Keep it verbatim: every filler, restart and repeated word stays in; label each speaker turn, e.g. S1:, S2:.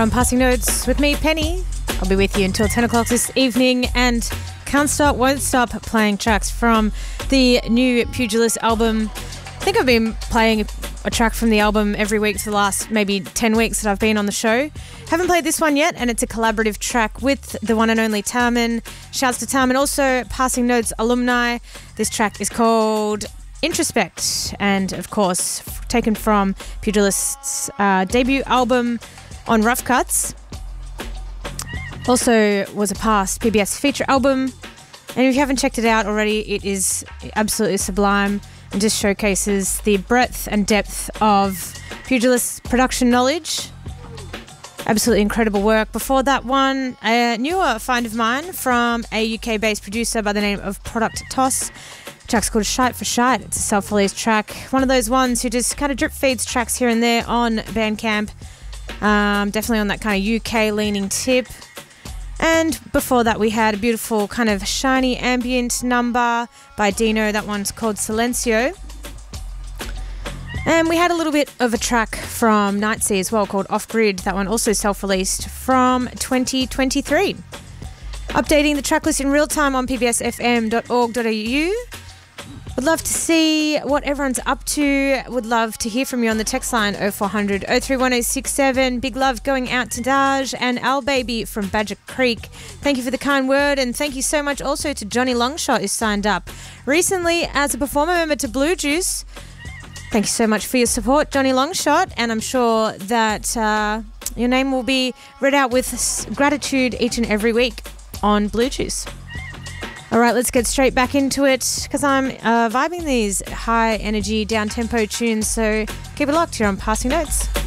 S1: On Passing Notes with me, Penny. I'll be with you until ten o'clock this evening and can't stop, won't stop playing tracks from the new Pugilist album. I think I've been playing a track from the album every week for the last maybe ten weeks that I've been on the show. Haven't played this one yet, and it's a collaborative track with the one and only Tarman. Shouts to Tarman. Also, Passing Notes alumni. This track is called Introspect, and of course, taken from Pugilist's uh, debut album on Rough Cuts. Also was a past P B S feature album, and if you haven't checked it out already, it is absolutely sublime and just showcases the breadth and depth of Pugilist's production knowledge. Absolutely incredible work. Before that one, a newer find of mine from a U K-based producer by the name of Product Toss. The track's called Shite for Shite. It's a self-released track. One of those ones who just kind of drip feeds tracks here and there on Bandcamp. Um, definitely on that kind of U K-leaning tip. And before that, we had a beautiful kind of shiny ambient number by Dino. That one's called Silencio. And we had a little bit of a track from Nightsea as well called Off Grid. That one also self-released from twenty twenty-three. Updating the track list in real time on p b s f m dot org dot a u. Would love to see what everyone's up to. Would love to hear from you on the text line oh four hundred, oh three one oh six seven. Big love going out to Daj and Al Baby from Badger Creek. Thank you for the kind word, and thank you so much also to Johnny Longshot, who signed up recently as a performer member to Blue Juice. Thank you so much for your support, Johnny Longshot, and I'm sure that uh, your name will be read out with gratitude each and every week on Blue Juice. All right, let's get straight back into it because I'm uh, vibing these high energy, down tempo tunes. So keep it locked here on Passing Notes.